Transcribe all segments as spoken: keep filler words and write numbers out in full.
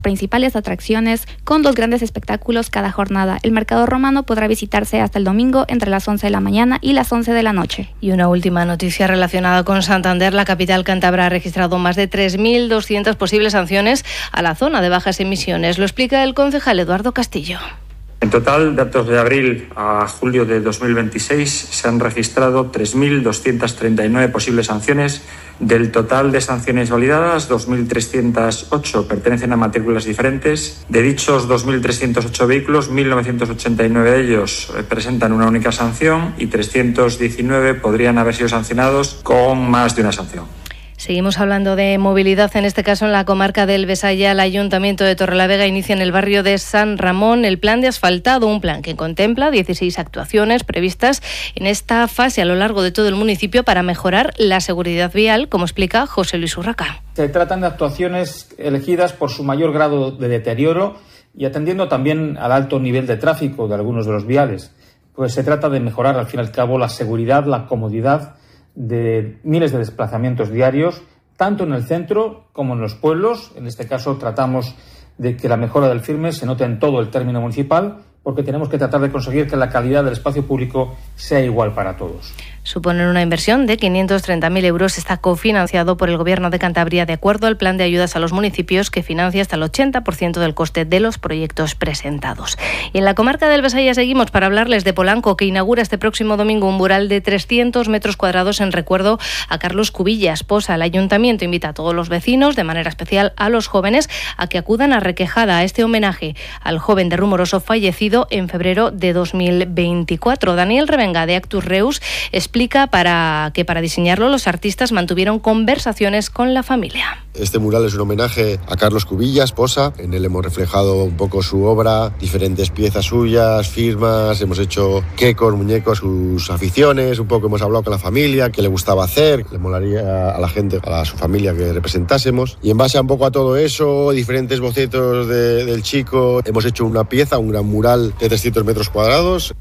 Principales atracciones con dos grandes espectáculos cada jornada. El mercado romano podrá visitarse hasta el domingo entre las once de la mañana y las once de la noche. Y una última noticia relacionada con Santander. La capital cántabra ha registrado más de tres mil doscientas posibles sanciones a la zona de bajas emisiones. Lo explica el concejal Eduardo Castillo. En total, datos de abril a julio de dos mil veintiséis, se han registrado tres mil doscientas treinta y nueve posibles sanciones. Del total de sanciones validadas, dos mil trescientas ocho pertenecen a matrículas diferentes. De dichos dos mil trescientos ocho vehículos, mil novecientos ochenta y nueve de ellos presentan una única sanción y trescientos diecinueve podrían haber sido sancionados con más de una sanción. Seguimos hablando de movilidad, en este caso en la comarca del Besaya. El Ayuntamiento de Torrelavega inicia en el barrio de San Ramón el plan de asfaltado, un plan que contempla dieciséis actuaciones previstas en esta fase a lo largo de todo el municipio para mejorar la seguridad vial, como explica José Luis Urraca. Se tratan de actuaciones elegidas por su mayor grado de deterioro y atendiendo también al alto nivel de tráfico de algunos de los viales. Pues se trata de mejorar al fin y al cabo la seguridad, la comodidad de miles de desplazamientos diarios, tanto en el centro como en los pueblos. En este caso tratamos de que la mejora del firme se note en todo el término municipal, porque tenemos que tratar de conseguir que la calidad del espacio público sea igual para todos. Suponen una inversión de quinientos treinta mil euros. Está cofinanciado por el Gobierno de Cantabria de acuerdo al plan de ayudas a los municipios que financia hasta el ochenta por ciento del coste de los proyectos presentados. Y en la comarca del Besaya seguimos para hablarles de Polanco, que inaugura este próximo domingo un mural de trescientos metros cuadrados en recuerdo a Carlos Cubillas Posa. El ayuntamiento invita a todos los vecinos, de manera especial a los jóvenes, a que acudan a Requejada a este homenaje al joven de Rumoroso fallecido en febrero de dos mil veinticuatro. Daniel Revenga, de Actus Reus, explica para que para diseñarlo los artistas mantuvieron conversaciones con la familia. Este mural es un homenaje a Carlos Cubillas Posa. En él hemos reflejado un poco su obra, diferentes piezas suyas, firmas, hemos hecho quecos, muñecos, sus aficiones, un poco hemos hablado con la familia, qué le gustaba hacer, le molaría a la gente, a su familia que representásemos. Y en base a un poco a todo eso, diferentes bocetos de, del chico, hemos hecho una pieza, un gran mural de trescientos metros cuadrados.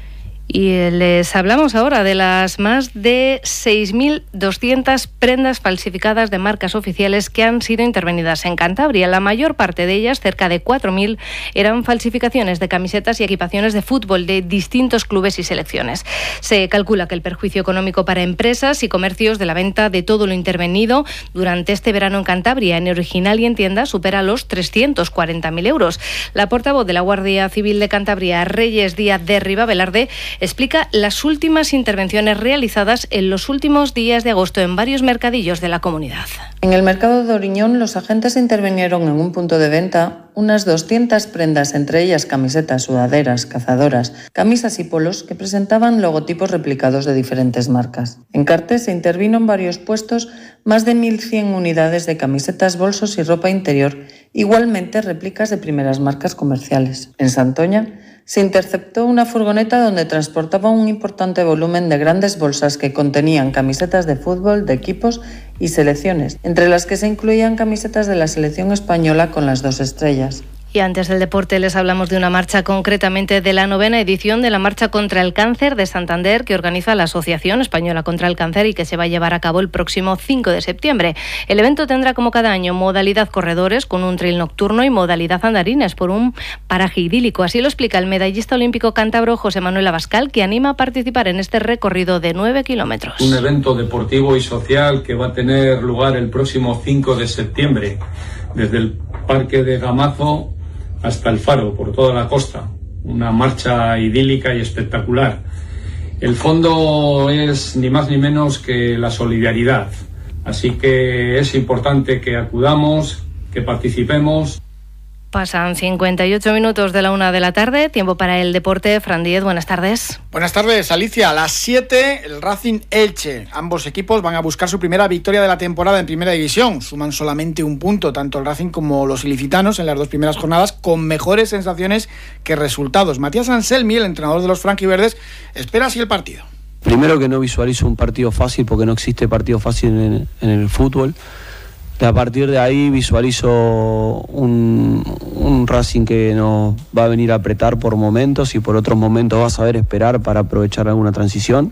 Y les hablamos ahora de las más de seis mil doscientas prendas falsificadas de marcas oficiales que han sido intervenidas en Cantabria. La mayor parte de ellas, cerca de cuatro mil, eran falsificaciones de camisetas y equipaciones de fútbol de distintos clubes y selecciones. Se calcula que el perjuicio económico para empresas y comercios de la venta de todo lo intervenido durante este verano en Cantabria, en original y en tienda, supera los trescientos cuarenta mil euros. La portavoz de la Guardia Civil de Cantabria, Reyes Díaz de Ribavelarde, explica las últimas intervenciones realizadas en los últimos días de agosto en varios mercadillos de la comunidad. En el mercado de Oriñón, los agentes intervinieron en un punto de venta unas doscientas prendas, entre ellas camisetas, sudaderas, cazadoras, camisas y polos que presentaban logotipos replicados de diferentes marcas. En Cartes se intervino en varios puestos más de mil cien unidades de camisetas, bolsos y ropa interior, igualmente réplicas de primeras marcas comerciales. En Santoña se interceptó una furgoneta donde transportaba un importante volumen de grandes bolsas que contenían camisetas de fútbol, de equipos y selecciones, entre las que se incluían camisetas de la selección española con las dos estrellas. Y antes del deporte les hablamos de una marcha, concretamente de la novena edición de la Marcha contra el Cáncer de Santander, que organiza la Asociación Española contra el Cáncer y que se va a llevar a cabo el próximo cinco de septiembre. El evento tendrá, como cada año, modalidad corredores con un trail nocturno y modalidad andarines por un paraje idílico. Así lo explica el medallista olímpico cántabro José Manuel Abascal, que anima a participar en este recorrido de nueve kilómetros. Un evento deportivo y social que va a tener lugar el próximo cinco de septiembre, desde el Parque de Gamazo hasta el Faro, por toda la costa. Una marcha idílica y espectacular. El fondo es ni más ni menos que la solidaridad. Así que es importante que acudamos, que participemos. Pasan cincuenta y ocho minutos de la una de la tarde, tiempo para el deporte. Fran Díez, buenas tardes. Buenas tardes, Alicia. A las siete, el Racing Elche. Ambos equipos van a buscar su primera victoria de la temporada en Primera División. Suman solamente un punto, tanto el Racing como los ilicitanos, en las dos primeras jornadas, con mejores sensaciones que resultados. Matías Anselmi, el entrenador de los franquiverdes, espera así el partido. Primero, que no visualizo un partido fácil, porque no existe partido fácil en, en el fútbol. A partir de ahí visualizo un, un Racing que nos va a venir a apretar por momentos y por otros momentos va a saber esperar para aprovechar alguna transición.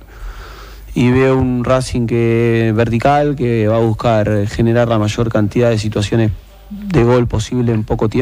Y veo un Racing que vertical, que va a buscar generar la mayor cantidad de situaciones de gol posible en poco tiempo.